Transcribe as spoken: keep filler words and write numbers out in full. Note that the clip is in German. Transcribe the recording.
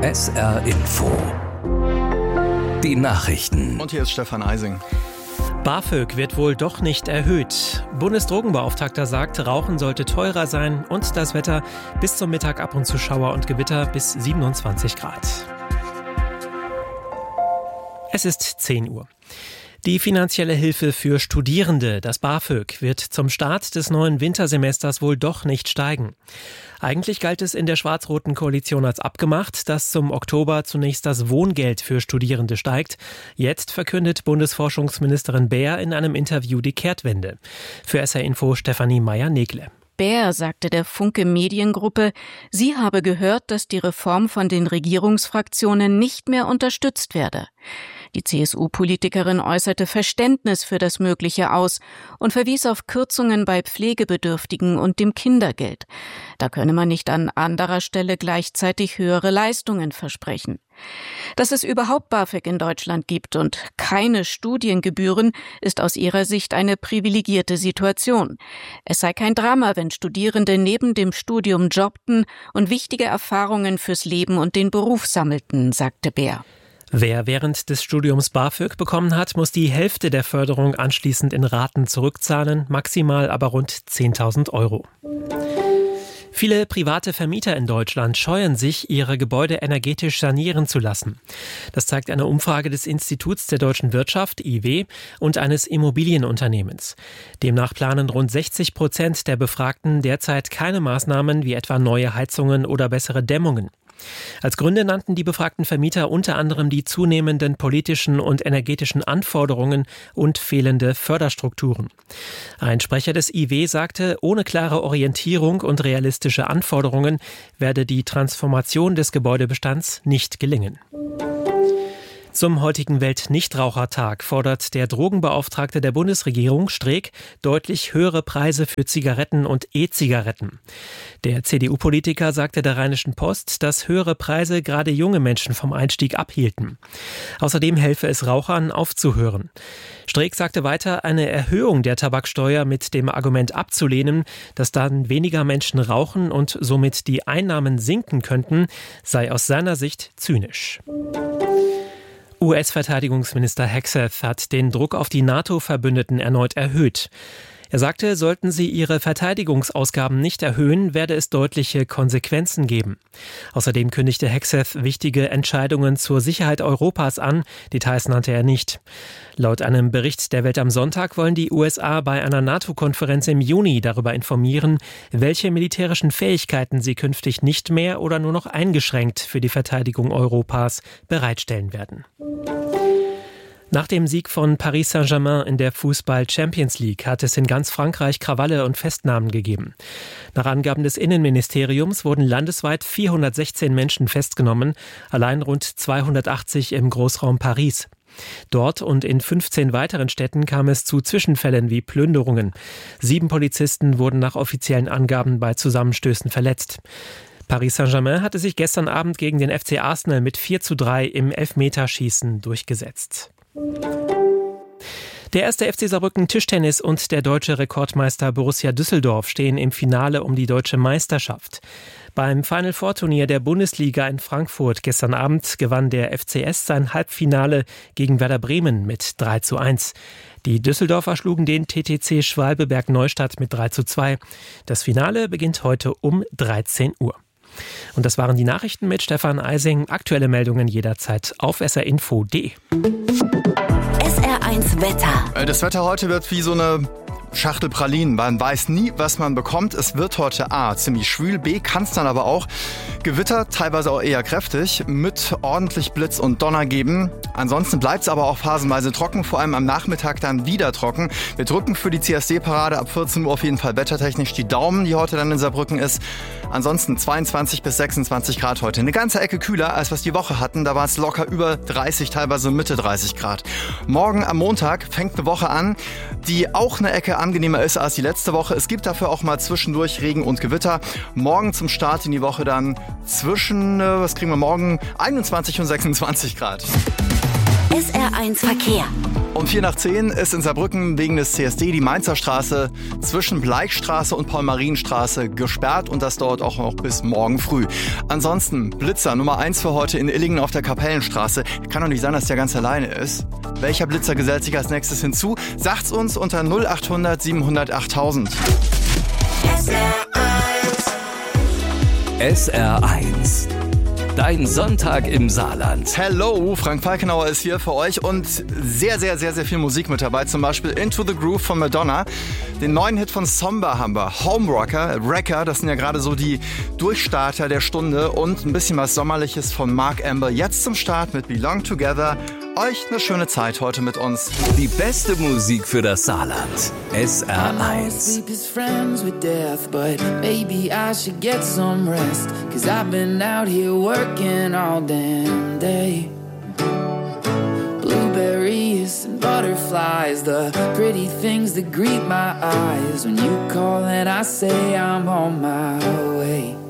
S R Info. Die Nachrichten. Und hier ist Stefan Eising. BAföG wird wohl doch nicht erhöht. Bundesdrogenbeauftragter sagt, Rauchen sollte teurer sein und das Wetter bis zum Mittag ab und zu Schauer und Gewitter bis siebenundzwanzig Grad. Es ist zehn Uhr. Die finanzielle Hilfe für Studierende, das BAföG, wird zum Start des neuen Wintersemesters wohl doch nicht steigen. Eigentlich galt es in der schwarz-roten Koalition als abgemacht, dass zum Oktober zunächst das Wohngeld für Studierende steigt. Jetzt verkündet Bundesforschungsministerin Baer in einem Interview die Kehrtwende. Für S R Info Stefanie Meyer-Negle. Baer sagte der Funke Mediengruppe, sie habe gehört, dass die Reform von den Regierungsfraktionen nicht mehr unterstützt werde. Die C S U-Politikerin äußerte Verständnis für das Mögliche aus und verwies auf Kürzungen bei Pflegebedürftigen und dem Kindergeld. Da könne man nicht an anderer Stelle gleichzeitig höhere Leistungen versprechen. Dass es überhaupt BAföG in Deutschland gibt und keine Studiengebühren, ist aus ihrer Sicht eine privilegierte Situation. Es sei kein Drama, wenn Studierende neben dem Studium jobbten und wichtige Erfahrungen fürs Leben und den Beruf sammelten, sagte Baer. Wer während des Studiums BAföG bekommen hat, muss die Hälfte der Förderung anschließend in Raten zurückzahlen, maximal aber rund zehntausend Euro. Viele private Vermieter in Deutschland scheuen sich, ihre Gebäude energetisch sanieren zu lassen. Das zeigt eine Umfrage des Instituts der deutschen Wirtschaft, I W, und eines Immobilienunternehmens. Demnach planen rund sechzig Prozent der Befragten derzeit keine Maßnahmen wie etwa neue Heizungen oder bessere Dämmungen. Als Gründe nannten die befragten Vermieter unter anderem die zunehmenden politischen und energetischen Anforderungen und fehlende Förderstrukturen. Ein Sprecher des I W sagte, ohne klare Orientierung und realistische Anforderungen werde die Transformation des Gebäudebestands nicht gelingen. Zum heutigen Weltnichtrauchertag fordert der Drogenbeauftragte der Bundesregierung, Streeck, deutlich höhere Preise für Zigaretten und E-Zigaretten. Der C D U-Politiker sagte der Rheinischen Post, dass höhere Preise gerade junge Menschen vom Einstieg abhielten. Außerdem helfe es Rauchern aufzuhören. Streeck sagte weiter, eine Erhöhung der Tabaksteuer mit dem Argument abzulehnen, dass dann weniger Menschen rauchen und somit die Einnahmen sinken könnten, sei aus seiner Sicht zynisch. U S-Verteidigungsminister Hegseth hat den Druck auf die NATO-Verbündeten erneut erhöht. Er sagte, sollten sie ihre Verteidigungsausgaben nicht erhöhen, werde es deutliche Konsequenzen geben. Außerdem kündigte Hegseth wichtige Entscheidungen zur Sicherheit Europas an. Details nannte er nicht. Laut einem Bericht der Welt am Sonntag wollen die U S A bei einer NATO-Konferenz im Juni darüber informieren, welche militärischen Fähigkeiten sie künftig nicht mehr oder nur noch eingeschränkt für die Verteidigung Europas bereitstellen werden. Nach dem Sieg von Paris Saint-Germain in der Fußball-Champions League hat es in ganz Frankreich Krawalle und Festnahmen gegeben. Nach Angaben des Innenministeriums wurden landesweit vierhundertsechzehn Menschen festgenommen, allein rund zweihundertachtzig im Großraum Paris. Dort und in fünfzehn weiteren Städten kam es zu Zwischenfällen wie Plünderungen. Sieben Polizisten wurden nach offiziellen Angaben bei Zusammenstößen verletzt. Paris Saint-Germain hatte sich gestern Abend gegen den F C Arsenal mit vier zu drei im Elfmeterschießen durchgesetzt. Der erste F C Saarbrücken Tischtennis und der deutsche Rekordmeister Borussia Düsseldorf stehen im Finale um die deutsche Meisterschaft. Beim Final Four Turnier der Bundesliga in Frankfurt gestern Abend gewann der F C S sein Halbfinale gegen Werder Bremen mit drei zu eins. Die Düsseldorfer schlugen den T T C Schwalbeberg Neustadt mit drei zu zwei. Das Finale beginnt heute um dreizehn Uhr. Und das waren die Nachrichten mit Stefan Eising. Aktuelle Meldungen jederzeit auf s r info punkt d e. S R eins Wetter. Das Wetter heute wird wie so eine Schachtel Pralinen. Man weiß nie, was man bekommt. Es wird heute A, ziemlich schwül, B, kann es dann aber auch Gewitter, teilweise auch eher kräftig, mit ordentlich Blitz und Donner geben. Ansonsten bleibt es aber auch phasenweise trocken, vor allem am Nachmittag dann wieder trocken. Wir drücken für die C S D-Parade ab vierzehn Uhr auf jeden Fall wettertechnisch die Daumen, die heute dann in Saarbrücken ist. Ansonsten zweiundzwanzig bis sechsundzwanzig Grad heute. Eine ganze Ecke kühler, als was die Woche hatten. Da war es locker über dreißig, teilweise Mitte dreißig Grad. Morgen am Montag fängt eine Woche an, die auch eine Ecke angenehmer ist als die letzte Woche. Es gibt dafür auch mal zwischendurch Regen und Gewitter. Morgen zum Start in die Woche dann zwischen, äh, was kriegen wir morgen, einundzwanzig und sechsundzwanzig Grad. S R eins Verkehr. Um vier nach zehn ist in Saarbrücken wegen des C S D die Mainzer Straße zwischen Bleichstraße und Paul-Marienstraße gesperrt und das dauert auch noch bis morgen früh. Ansonsten Blitzer Nummer eins für heute in Illingen auf der Kapellenstraße. Kann doch nicht sein, dass der ganz alleine ist. Welcher Blitzer gesellt sich als nächstes hinzu? Sagt's uns unter null acht hundert siebenhundert achttausend. S R eins. Dein Sonntag im Saarland. Hello, Frank Falkenauer ist hier für euch und sehr, sehr, sehr, sehr viel Musik mit dabei. Zum Beispiel Into the Groove von Madonna. Den neuen Hit von Somber haben wir. Homerocker, Wrecker, das sind ja gerade so die Durchstarter der Stunde. Und ein bisschen was Sommerliches von Mark Amber. Jetzt zum Start mit Belong Together. Euch eine schöne Zeit heute mit uns. Die beste Musik für das Saarland. S R eins. Working all damn day. Blueberries and butterflies, the pretty things that greet my eyes. When you call and I say I'm on my way.